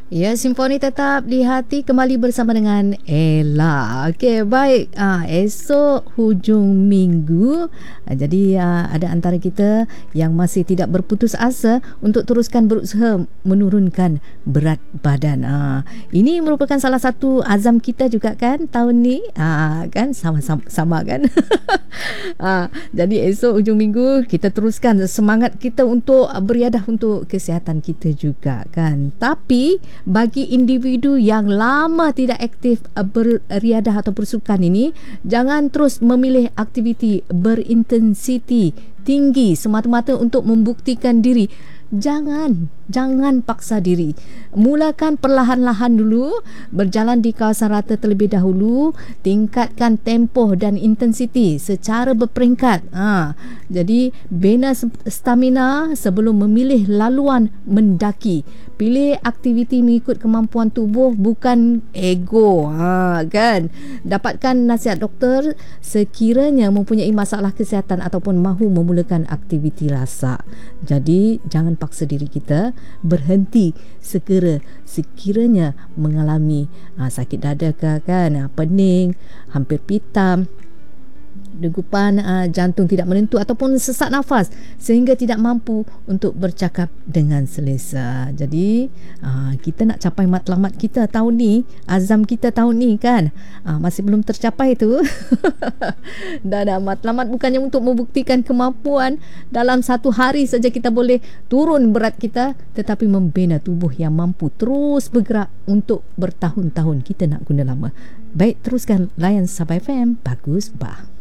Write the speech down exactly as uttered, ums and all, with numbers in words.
Ya, simfoni tetap di hati kembali bersama dengan Ella. Okey, baik. Ah, esok hujung minggu. Ah, jadi ah, ada antara kita yang masih tidak berputus asa untuk teruskan berusaha menurunkan berat badan. Ah, ini merupakan salah satu azam kita juga kan tahun ni. Ah, kan sama-sama sama kan? ah, jadi esok hujung minggu kita teruskan semangat kita untuk beriadah untuk kesihatan kita juga kan. Tapi bagi individu yang lama tidak aktif beriadah atau bersukan ini, jangan terus memilih aktiviti berintensiti tinggi semata-mata untuk membuktikan diri. Jangan, jangan paksa diri. Mulakan perlahan-lahan dulu, berjalan di kawasan rata terlebih dahulu, tingkatkan tempoh dan intensiti secara berperingkat. Ha, jadi bina stamina sebelum memilih laluan mendaki. Pilih aktiviti mengikut kemampuan tubuh, bukan ego. Ha, kan? Dapatkan nasihat doktor sekiranya mempunyai masalah kesihatan ataupun mahu memulakan aktiviti lasak. Jadi jangan paksa diri kita, berhenti segera sekiranya mengalami aa, sakit dada ke kan, aa, pening, hampir pitam, degupan aa, jantung tidak menentu ataupun sesak nafas sehingga tidak mampu untuk bercakap dengan selesa. Jadi aa, kita nak capai matlamat kita tahun ni, azam kita tahun ni kan, aa, masih belum tercapai tu. Dan aa, matlamat bukannya untuk membuktikan kemampuan dalam satu hari saja kita boleh turun berat kita, tetapi membina tubuh yang mampu terus bergerak untuk bertahun-tahun kita nak guna lama. Baik, teruskan layan Sabah F M. Bagus bah.